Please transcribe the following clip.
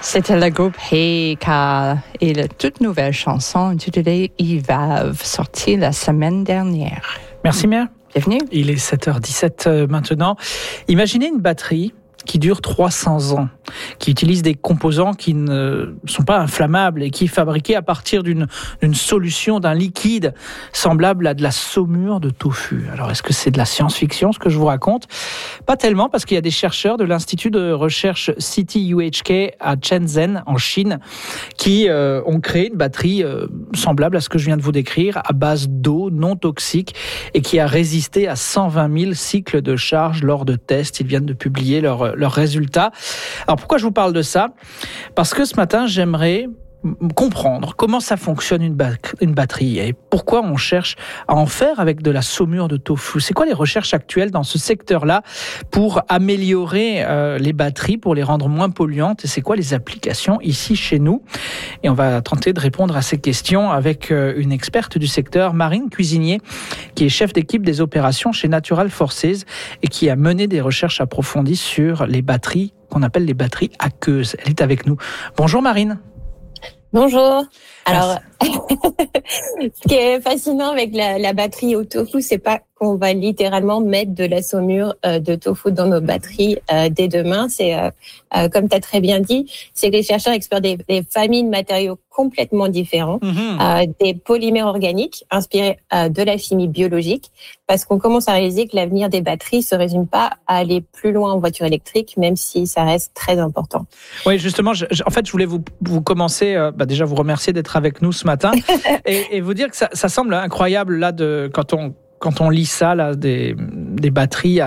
C'était le groupe Hey!Car et la toute nouvelle chanson intitulée Evolve, sortie la semaine dernière. Merci Mère. Bienvenue. Il est 7h17 maintenant. Imaginez une batterie qui dure 300 ans, qui utilise des composants qui ne sont pas inflammables et qui est fabriquée à partir d'une solution, d'un liquide semblable à de la saumure de tofu. Alors, est-ce que c'est de la science-fiction, ce que je vous raconte ? Pas tellement, parce qu'il y a des chercheurs de l'Institut de recherche CITIUHK à Shenzhen, en Chine, qui ont créé une batterie semblable à ce que je viens de vous décrire, à base d'eau non toxique et qui a résisté à 120 000 cycles de charge lors de tests. Ils viennent de publier leurs résultats. Alors pourquoi je vous parle de ça ? Parce que ce matin, j'aimerais comprendre comment ça fonctionne une batterie et pourquoi on cherche à en faire avec de la saumure de tofu. C'est quoi les recherches actuelles dans ce secteur-là pour améliorer les batteries, pour les rendre moins polluantes, et c'est quoi les applications ici chez nous ? Et on va tenter de répondre à ces questions avec une experte du secteur, Marine Cuisinier, qui est chef d'équipe des opérations chez Natural Forces et qui a mené des recherches approfondies sur les batteries qu'on appelle les batteries aqueuses. Elle est avec nous. Bonjour Marine. Bonjour. Alors, ce qui est fascinant avec la batterie au tofu, c'est pas qu'on va littéralement mettre de la saumure de tofu dans nos batteries dès demain. C'est, comme tu as très bien dit, c'est que les chercheurs explorent des familles de matériaux complètement différents, des polymères organiques inspirés de la chimie biologique, parce qu'on commence à réaliser que l'avenir des batteries se résume pas à aller plus loin en voiture électrique, même si ça reste très important. Oui, justement, en fait, je voulais vous commencer, déjà vous remercier d'être avec nous ce matin et vous dire que ça semble incroyable là quand on lit ça là des batteries